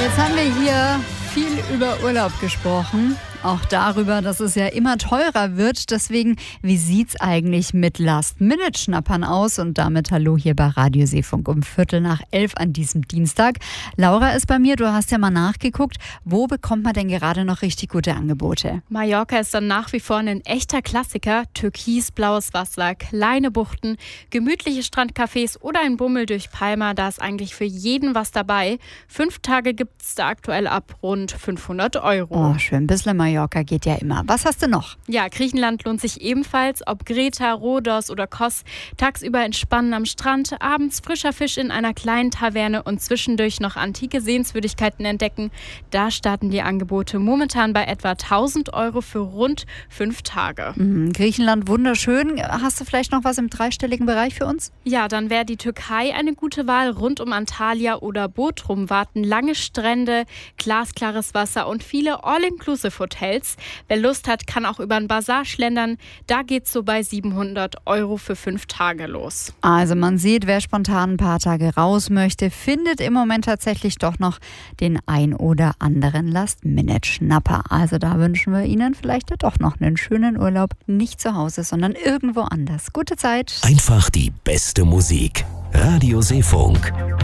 Jetzt haben wir hier viel über Urlaub gesprochen. Auch darüber, dass es ja immer teurer wird. Deswegen, wie sieht's eigentlich mit Last-Minute-Schnappern aus? Und damit hallo hier bei Radio Seefunk um 11:15 an diesem Dienstag. Laura ist bei mir. Du hast ja mal nachgeguckt. Wo bekommt man denn gerade noch richtig gute Angebote? Mallorca ist dann nach wie vor ein echter Klassiker. Türkisblaues Wasser, kleine Buchten, gemütliche Strandcafés oder ein Bummel durch Palma. Da ist eigentlich für jeden was dabei. 5 Tage gibt es da aktuell ab rund 500 €. Oh, schön. Bisschen Mallorca geht ja immer. Was hast du noch? Ja, Griechenland lohnt sich ebenfalls. Ob Greta, Rhodos oder Kos. Tagsüber entspannen am Strand, abends frischer Fisch in einer kleinen Taverne und zwischendurch noch antike Sehenswürdigkeiten entdecken. Da starten die Angebote momentan bei etwa 1.000 € für rund 5 Tage. Griechenland, wunderschön. Hast du vielleicht noch was im dreistelligen Bereich für uns? Ja, dann wäre die Türkei eine gute Wahl. Rund um Antalya oder Bodrum warten lange Strände, glasklares Wasser und viele All-Inclusive-Hotels. Wer Lust hat, kann auch über einen Bazar schlendern. Da geht's so bei 700 € für 5 Tage los. Also man sieht, wer spontan ein paar Tage raus möchte, findet im Moment tatsächlich doch noch den ein oder anderen Last-Minute-Schnapper. Also da wünschen wir Ihnen vielleicht ja doch noch einen schönen Urlaub. Nicht zu Hause, sondern irgendwo anders. Gute Zeit. Einfach die beste Musik. Radio Seefunk.